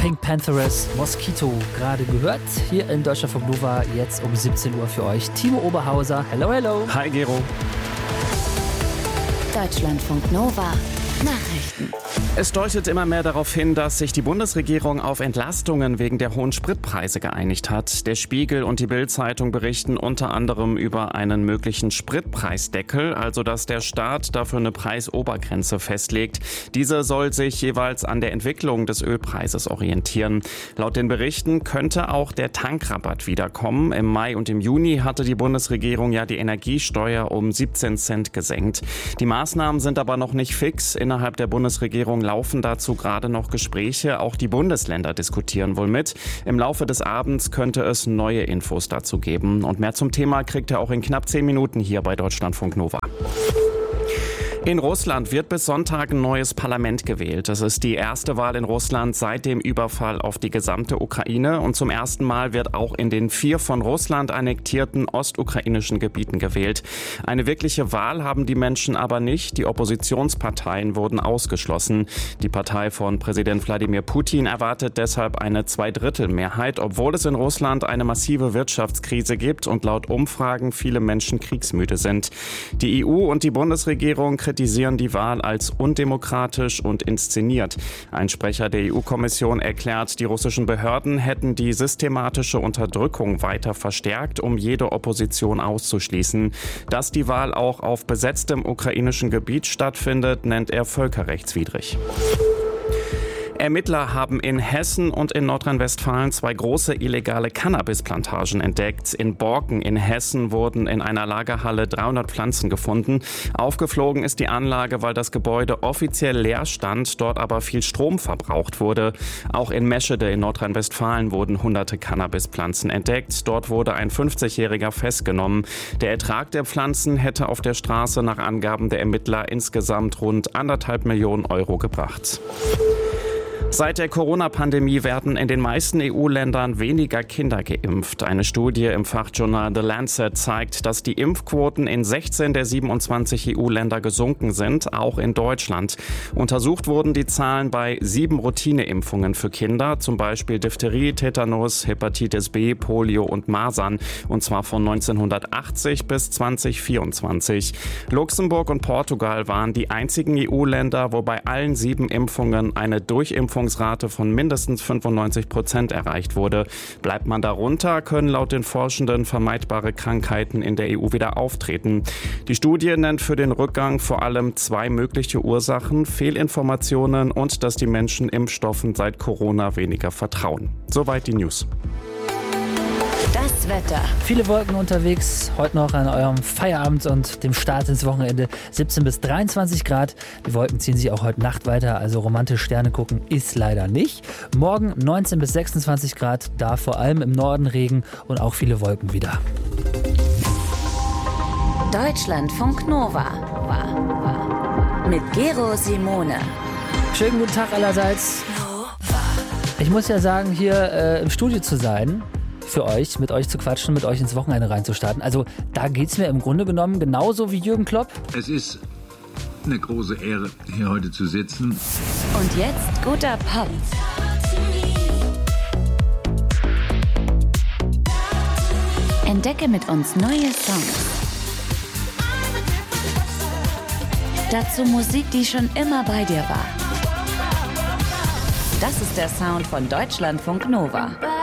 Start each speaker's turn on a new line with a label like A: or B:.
A: Pink Panthers, Mosquito gerade gehört. Hier in Deutschlandfunk Nova, jetzt um 17 Uhr für euch. Timo Oberhauser, hello, hello.
B: Hi, Gero.
C: Deutschlandfunk Nova. Nachrichten.
B: Es deutet immer mehr darauf hin, dass sich die Bundesregierung auf Entlastungen wegen der hohen Spritpreise geeinigt hat. Der Spiegel und die Bild-Zeitung berichten unter anderem über einen möglichen Spritpreisdeckel, also dass der Staat dafür eine Preisobergrenze festlegt. Diese soll sich jeweils an der Entwicklung des Ölpreises orientieren. Laut den Berichten könnte auch der Tankrabatt wiederkommen. Im Mai und im Juni hatte die Bundesregierung ja die Energiesteuer um 17 Cent gesenkt. Die Maßnahmen sind aber noch nicht fix. Innerhalb der Bundesregierung laufen dazu gerade noch Gespräche. Auch die Bundesländer diskutieren wohl mit. Im Laufe des Abends könnte es neue Infos dazu geben. Und mehr zum Thema kriegt ihr auch in knapp 10 Minuten hier bei Deutschlandfunk Nova. In Russland wird bis Sonntag ein neues Parlament gewählt. Das ist die erste Wahl in Russland seit dem Überfall auf die gesamte Ukraine. Und zum ersten Mal wird auch in den 4 von Russland annektierten ostukrainischen Gebieten gewählt. Eine wirkliche Wahl haben die Menschen aber nicht. Die Oppositionsparteien wurden ausgeschlossen. Die Partei von Präsident Wladimir Putin erwartet deshalb eine Zweidrittelmehrheit, obwohl es in Russland eine massive Wirtschaftskrise gibt und laut Umfragen viele Menschen kriegsmüde sind. Die EU und die Bundesregierung kritisieren die Wahl als undemokratisch und inszeniert. Ein Sprecher der EU-Kommission erklärt, die russischen Behörden hätten die systematische Unterdrückung weiter verstärkt, um jede Opposition auszuschließen. Dass die Wahl auch auf besetztem ukrainischen Gebiet stattfindet, nennt er völkerrechtswidrig. Ermittler haben in Hessen und in Nordrhein-Westfalen 2 große illegale Cannabisplantagen entdeckt. In Borken in Hessen wurden in einer Lagerhalle 300 Pflanzen gefunden. Aufgeflogen ist die Anlage, weil das Gebäude offiziell leer stand, dort aber viel Strom verbraucht wurde. Auch in Meschede in Nordrhein-Westfalen wurden hunderte Cannabispflanzen entdeckt. Dort wurde ein 50-Jähriger festgenommen. Der Ertrag der Pflanzen hätte auf der Straße nach Angaben der Ermittler insgesamt rund 1,5 Millionen Euro gebracht. Seit der Corona-Pandemie werden in den meisten EU-Ländern weniger Kinder geimpft. Eine Studie im Fachjournal The Lancet zeigt, dass die Impfquoten in 16 der 27 EU-Länder gesunken sind, auch in Deutschland. Untersucht wurden die Zahlen bei 7 Routineimpfungen für Kinder, zum Beispiel Diphtherie, Tetanus, Hepatitis B, Polio und Masern, und zwar von 1980 bis 2024. Luxemburg und Portugal waren die einzigen EU-Länder, wo bei allen 7 Impfungen eine Durchimpfungsrate von mindestens 95% erreicht wurde. Bleibt man darunter, können laut den Forschenden vermeidbare Krankheiten in der EU wieder auftreten. Die Studie nennt für den Rückgang vor allem 2 mögliche Ursachen: Fehlinformationen und dass die Menschen Impfstoffen seit Corona weniger vertrauen. Soweit die News.
C: Das Wetter.
A: Viele Wolken unterwegs, heute noch an eurem Feierabend und dem Start ins Wochenende. 17 bis 23 Grad. Die Wolken ziehen sich auch heute Nacht weiter, also romantisch Sterne gucken ist leider nicht. Morgen 19 bis 26 Grad, da vor allem im Norden Regen und auch viele Wolken wieder.
C: Deutschlandfunk Nova. Mit Gero Simone.
A: Schönen guten Tag allerseits. Ich muss ja sagen, hier im Studio zu sein, für euch, mit euch zu quatschen, mit euch ins Wochenende reinzustarten. Also da geht's mir im Grunde genommen genauso wie Jürgen Klopp.
D: Es ist eine große Ehre, hier heute zu sitzen.
C: Und jetzt guter Pop. Entdecke mit uns neue Songs. Dazu Musik, die schon immer bei dir war. Das ist der Sound von Deutschlandfunk Nova.